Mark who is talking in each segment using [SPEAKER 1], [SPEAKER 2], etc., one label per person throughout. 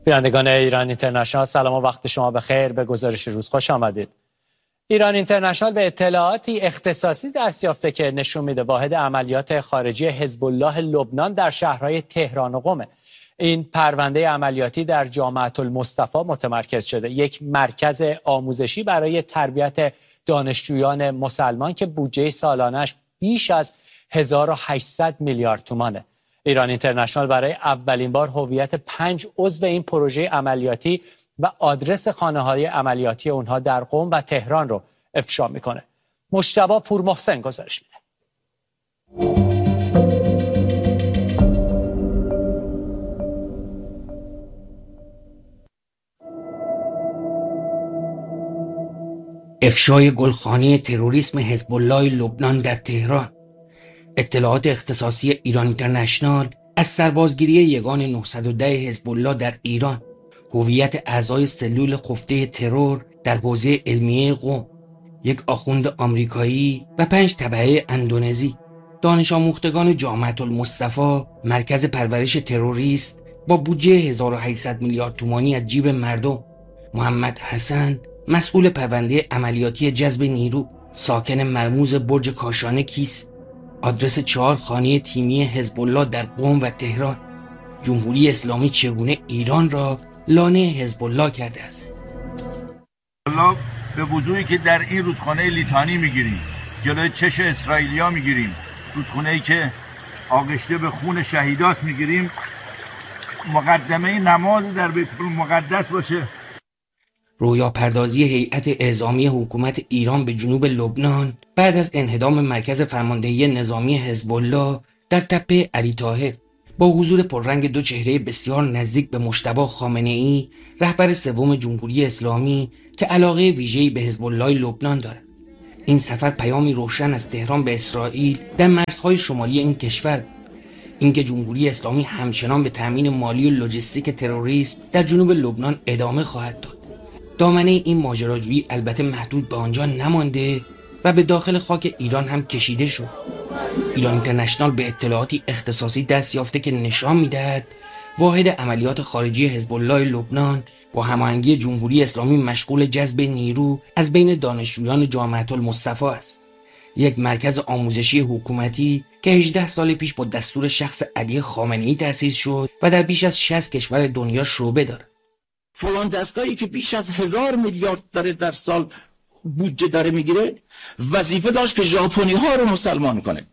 [SPEAKER 1] بینندگان ایران اینترنشنال سلام و وقت شما بخیر. به گزارش روز خوش آمدید. ایران اینترنشنال به اطلاعاتی اختصاصی دست یافته که نشون میده واحد عملیات خارجی حزب الله لبنان در شهرهای تهران و قم. این پرونده عملیاتی در جامعة المصطفى متمرکز شده، یک مرکز آموزشی برای تربیت دانشجویان مسلمان که بودجه سالانش بیش از 1800 میلیارد تومانه. ایران اینترنشنال برای اولین بار هویت 5 عضو این پروژه عملیاتی و آدرس خانه‌های عملیاتی اونها در قم و تهران رو افشا میکنه. مجتبی پورمحسن گزارش میده.
[SPEAKER 2] افشای گلخانه تروریسم حزب الله لبنان در تهران. اطلاعات اختصاصی ایران اینترنشنال از سربازگیری یگان 910 حزب الله در ایران، هویت اعضای سلول خفته ترور در حوزه علمیه قم، یک آخوند آمریکایی و 5 تبعه اندونزی، دانش آموختگان جامعة المصطفى، مرکز پرورش تروریست با بودجه 1800 میلیارد تومانی از جیب مردم، محمد حسن، مسئول پرونده عملیاتی جذب نیرو، ساکن مرموز برج کاشانه کیست، آدرس 4 خانه تیمی حزب الله در قم و تهران. جمهوری اسلامی چگونه ایران را لانه حزب الله کرده است؟
[SPEAKER 3] الله به وضوحی که در این رودخانه لیتانی میگیریم، جلوی چش اسرائیلیا میگیریم، رودخانه‌ای که آغشته به خون شهیداست میگیریم، مقدمه نماز در بیت المقدس باشه.
[SPEAKER 2] رویا پردازی هیئت اعزامی حکومت ایران به جنوب لبنان بعد از انهدام مرکز فرماندهی نظامی حزب الله در تپه علی طاهر با حضور پررنگ 2 چهره بسیار نزدیک به مجتبی خامنه‌ای، رهبر سوم جمهوری اسلامی که علاقه ویژه‌ای به حزب الله لبنان دارد. این سفر پیامی روشن از تهران به اسرائیل در مرزهای شمالی این کشور، اینکه جمهوری اسلامی همچنان به تامین مالی و لوجستیک تروریست در جنوب لبنان ادامه خواهد داد. دامنه این ماجراجویی البته محدود به آنجا نمانده و به داخل خاک ایران هم کشیده شد. ایران اینترنشنال به اطلاعاتی اختصاصی دست یافته که نشان می‌دهد واحد عملیات خارجی حزب الله لبنان با هماهنگی جمهوری اسلامی مشغول جذب نیرو از بین دانشجویان جامعة المصطفى است. یک مرکز آموزشی حکومتی که 18 سال پیش با دستور شخص علی خامنه‌ای تأسیس شد و در بیش از 60 کشور دنیا شعبه دارد.
[SPEAKER 4] فلان دستگاهی که بیش از 1000 میلیارد داره در سال بودجه داره میگیره، وظیفه داشت که ژاپنی ها رو مسلمان کنه.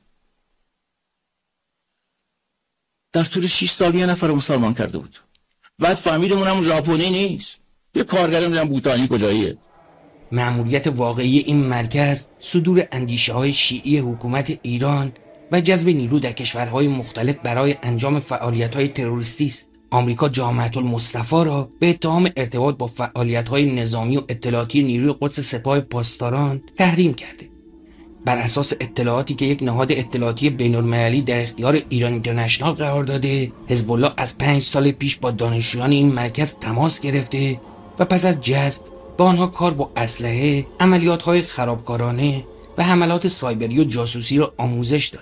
[SPEAKER 4] در طول 6 سال 1 نفر رو مسلمان کرده بود. بعد فهمیدم اونم ژاپنی نیست، یه کارگر میدونم بوتانی کجاییه.
[SPEAKER 2] مأموریت واقعی این مرکز صدور اندیشه های شیعی حکومت ایران و جذب نیرو در کشورهای مختلف برای انجام فعالیت های تروریستی است. آمریکا جامعة المصطفى را به اتهام ارتباط با فعالیت‌های نظامی و اطلاعاتی نیروی قدس سپاه پاسداران تحریم کرده. بر اساس اطلاعاتی که یک نهاد اطلاعاتی بین‌المللی در اختیار ایران اینترنشنال قرار داده، حزب الله از 5 سال پیش با دانشجویان این مرکز تماس گرفته و پس از جذب با آنها کار با اسلحه، عملیات‌های خرابکارانه و حملات سایبری و جاسوسی را آموزش داد.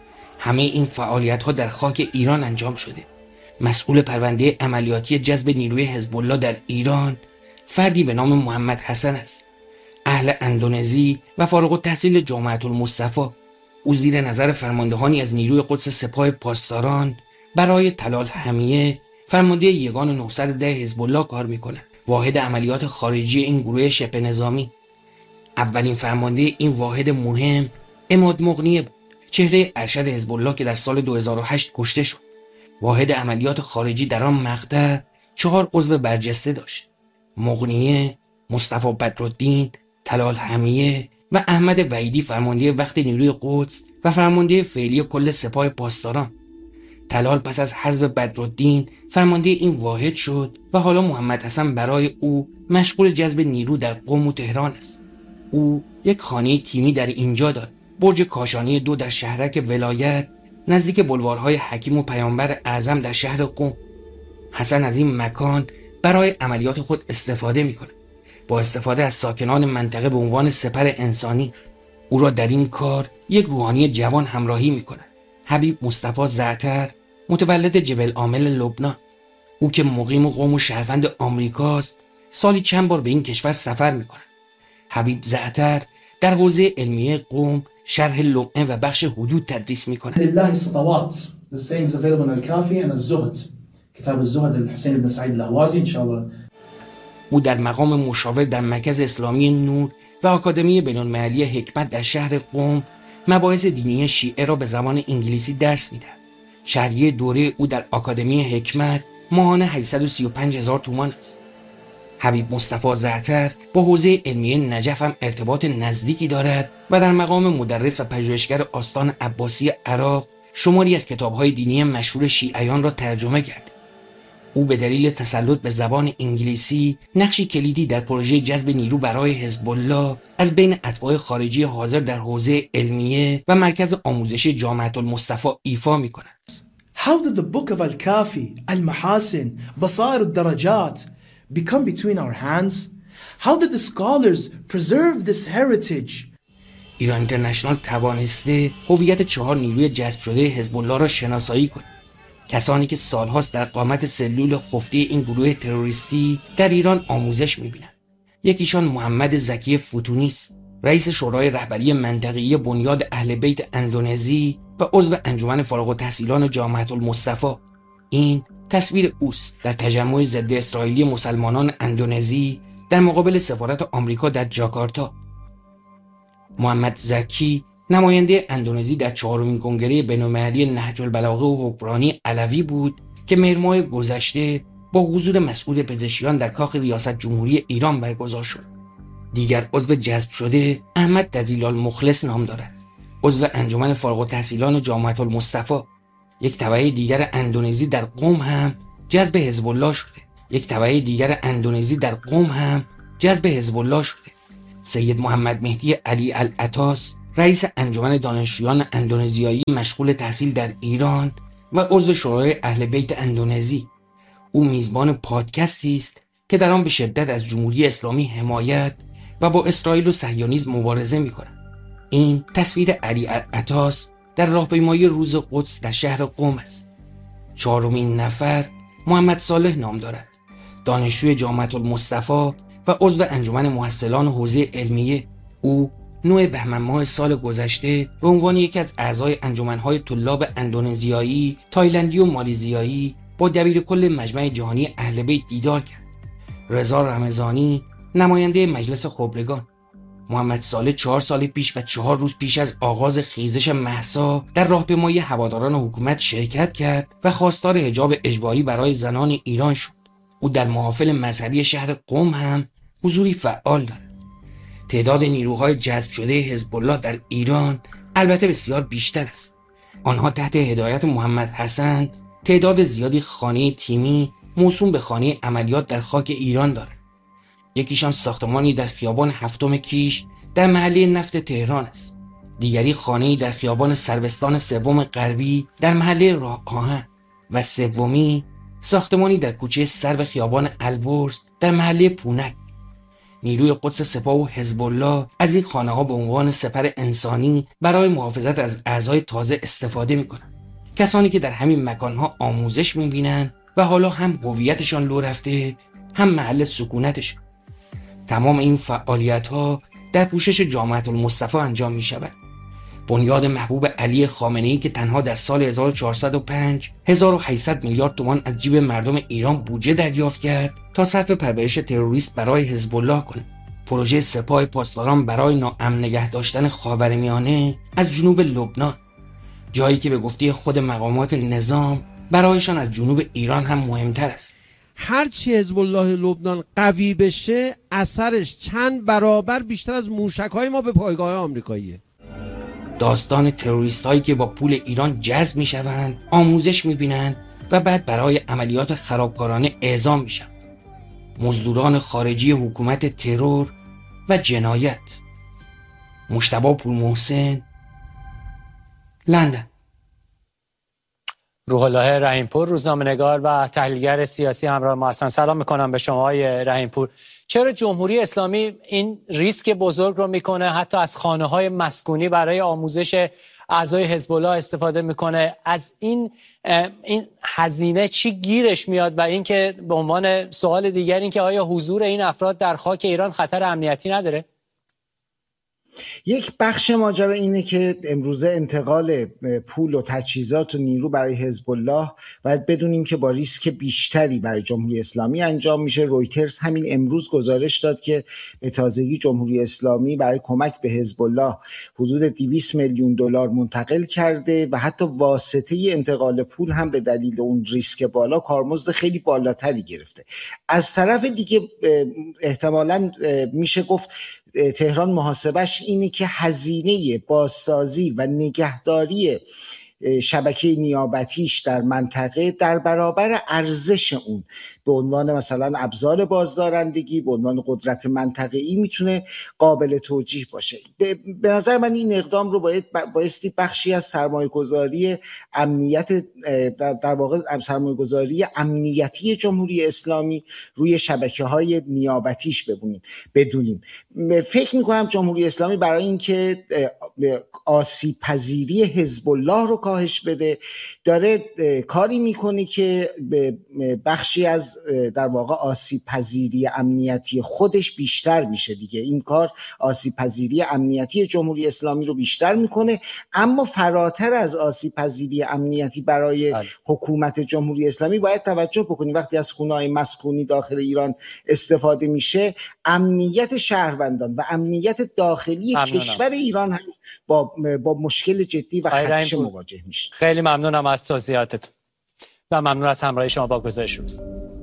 [SPEAKER 2] همه این فعالیت‌ها در خاک ایران انجام شده. مسئول پرونده عملیاتی جذب نیروی حزب الله در ایران فردی به نام محمد حسن است، اهل اندونزی و فارغ التحصیل جامعة المصطفى. او زیر نظر فرماندهانی از نیروی قدس سپاه پاسداران برای طلال حمیه، فرمانده یگان 910 حزب الله کار می‌کند. واحد عملیات خارجی این گروه شبه نظامی. اولین فرمانده این واحد مهم عماد مغنیه بود، چهره ارشد حزب الله که در سال 2008 کشته شد. واحد عملیات خارجی در آن مقطع 4 عضو برجسته داشت: مغنیه، مصطفی بدرالدین، طلال حمیه و احمد وحیدی، فرمانده وقت نیروی قدس و فرمانده فعلی کل سپاه پاسداران. طلال پس از حذف بدرالدین فرمانده این واحد شد و حالا محمد حسن برای او مشغول جذب نیرو در قم و تهران است. او یک خانه تیمی در اینجا دارد، برج کاشانه 2 در شهرک ولایت نزدیک بلوارهای حکیم و پیامبر اعظم در شهر قم. حسن از این مکان برای عملیات خود استفاده می‌کند، با استفاده از ساکنان منطقه به عنوان سپر انسانی. او را در این کار یک روحانی جوان همراهی می‌کند، حبیب مصطفی زعتر، متولد جبل عامل لبنان. او که مقیم قم و شهروند آمریکاست سالی چند بار به این کشور سفر میکنه. حبیب زعتر در حوزه علمیه قم شرح لمعه و بخش حدود تدریس میکنه.
[SPEAKER 5] لله سطوات. The sayings available in الكافي and الزهد. کتاب الزهد الحسین بن سعید الاهوازی ان شاء الله.
[SPEAKER 2] او در مقام مشاور در مرکز اسلامی نور و آکادمی بین‌المللی حکمت در شهر قم مباحث دینی شیعه را به زبان انگلیسی درس میدهد. شهریه دوره او در آکادمی حکمت ماهانه 835,000 تومان است. حبیب مصطفی زعتر با حوزه علمیه نجف هم ارتباط نزدیکی دارد و در مقام مدرس و پژوهشگر آستان عباسی عراق شماری از کتاب‌های دینی مشهور شیعیان را ترجمه کرد. او به دلیل تسلط به زبان انگلیسی نقشی کلیدی در پروژه جذب نیرو برای حزب الله از بین اتباع خارجی حاضر در حوزه علمیه و مرکز آموزشی جامعه المصطفی ایفا می‌کند.
[SPEAKER 5] How did the book of الكافي, المحاسن, بصائر الدرجات become between our hands? How did the scholars preserve this heritage?
[SPEAKER 2] ایران اینترنشنال توانسته هویت 4 نیروی جذب شده حزب الله را شناسایی کند. کسانی که سالهاست در قامت سلول خفته این گروه تروریستی در ایران آموزش می‌بینند. یکیشان محمد زکی فتونی است، رئیس شورای رهبری منطقه‌ای بنیاد اهل بیت اندونزی و عضو انجمن فارغ التحصیلان جامعه المصطفی. این تصویر اوست در تجمع ضد اسرائیلی مسلمانان اندونزی در مقابل سفارت آمریکا در جاکارتا. محمد زکی نماینده اندونزی در 4مین کنگره بین‌المللی نهج البلاغه و حکمرانی علوی بود که مهر ماه گذشته با حضور مسئول پزشکیان در کاخ ریاست جمهوری ایران برگزار شد. دیگر عضو جذب شده احمد دزیلال مخلص نام دارد، عضو انجمن فارغ التحصیلان جامعه المصطفی. یک تبعه دیگر اندونزی در قم هم جذب حزب الله شده. سید محمد مهدی علی العطاس رئیس انجمن دانشجویان اندونزیایی مشغول تحصیل در ایران و عضو شورای اهل بیت اندونزی. او میزبان پادکستی است که در آن به شدت از جمهوری اسلامی حمایت و با اسرائیل و صهیونیسم مبارزه می‌کند. این تصویر علی العطاس در راهپیمایی روز قدس در شهر قم است. 4مین نفر محمد صالح نام دارد، دانشجوی جامعه المصطفی و عضو انجمن محصلان حوزه علمیه. او 9 بهمن ماه سال گذشته به عنوان یکی از اعضای انجمن‌های طلاب اندونزیایی، تایلندی و مالیزیایی با دبیرکل مجمع جهانی اهل بیت دیدار کرد. رضا رمضانی نماینده مجلس خبرگان. محمد صالح 4 سال پیش و 4 روز پیش از آغاز خیزش مهسا در راهپیمایی هواداران حکومت شرکت کرد و خواستار حجاب اجباری برای زنان ایران شد. او در محافل مذهبی شهر قم هم حضوری فعال دارد. تعداد نیروهای جذب شده حزب الله در ایران البته بسیار بیشتر است. آنها تحت هدایت محمد حسن تعداد زیادی خانه تیمی موسوم به خانه عملیات در خاک ایران دارند. یکیشان ساختمانی در خیابان 7 کیش در محله نفت تهران است. دیگری خانه‌ای در خیابان سروستان 3 غربی در محله راه آهن و سومی ساختمانی در کوچه سرو خیابان البرز در محله پونک. نیروی قدس سپاه و حزب الله از این خانه‌ها به عنوان سپر انسانی برای محافظت از اعضای تازه استفاده می‌کنند. کسانی که در همین مکان‌ها آموزش می‌بینند و حالا هم هویتشان لو رفته هم محل سکونتشان. تمام این فعالیت‌ها در پوشش جامعه المصطفی انجام می‌شود. بنیاد محبوب علی خامنه‌ای که تنها در سال 1405 1800 میلیارد تومان از جیب مردم ایران بودجه دریافت کرد تا صرف پرورش تروریست برای حزب الله کند. پروژه سپاه پاسداران برای ناامن نگه داشتن خاورمیانه از جنوب لبنان، جایی که به گفته خود مقامات نظام برایشان از جنوب ایران هم مهمتر است.
[SPEAKER 6] هرچی حزب الله لبنان قوی بشه اثرش چند برابر بیشتر از موشک‌های ما به پایگاه آمریکاییه.
[SPEAKER 2] داستان تروریست هایی که با پول ایران جذب می شوند، آموزش می بینند و بعد برای عملیات خرابکارانه اعزام می شوند. مزدوران خارجی حکومت ترور و جنایت. مجتبی پورمحسن، لندن.
[SPEAKER 1] روح الله رحیمپور، روزنامه‌نگار و تحلیلگر سیاسی همراه ما هستند. سلام میکنم به شما آقای رحیمپور. چرا جمهوری اسلامی این ریسک بزرگ رو میکنه حتی از خانه‌های مسکونی برای آموزش اعضای حزب الله استفاده میکنه. از این هزینه چی گیرش میاد؟ و اینکه به عنوان سوال دیگر این که آیا حضور این افراد در خاک ایران خطر امنیتی نداره؟
[SPEAKER 7] یک بخش ماجرا اینه که امروزه انتقال پول و تجهیزات و نیرو برای حزب الله باید بدونیم که با ریسک بیشتری برای جمهوری اسلامی انجام میشه. رویترز همین امروز گزارش داد که به تازگی جمهوری اسلامی برای کمک به حزب الله حدود 200 میلیون دلار منتقل کرده و حتی واسطه انتقال پول هم به دلیل اون ریسک بالا کارمزد خیلی بالاتری گرفته. از طرف دیگه احتمالاً میشه گفت تهران محاسبش اینه که هزینه بازسازی و نگهداری شبکه نیابتیش در منطقه در برابر ارزش اون به عنوان مثلا ابزار بازدارندگی، به عنوان قدرت منطقه‌ای میتونه قابل توجیه باشه. به نظر من این اقدام رو بایستی بخشی از سرمایه‌گذاری امنیت در واقع سرمایه‌گذاری امنیتی جمهوری اسلامی روی شبکه‌های نیابتیش بدونیم. فکر می‌کنم جمهوری اسلامی برای اینکه آسیب پذیری حزب الله رو کاهش بده داره کاری میکنه که بخشی از در واقع آسیب پذیری امنیتی خودش بیشتر میشه دیگه. این کار آسیب پذیری امنیتی جمهوری اسلامی رو بیشتر میکنه، اما فراتر از آسیب پذیری امنیتی برای حکومت جمهوری اسلامی باید توجه بکنیم. وقتی از خونه‌های مسکونی داخل ایران استفاده میشه، امنیت شهروندان و امنیت داخلی کشور ایران هم با مشکل جدی و خدشه مواجه میشه.
[SPEAKER 1] خیلی ممنونم از توضیحاتت و ممنون از همراهی شما با گزارش روز.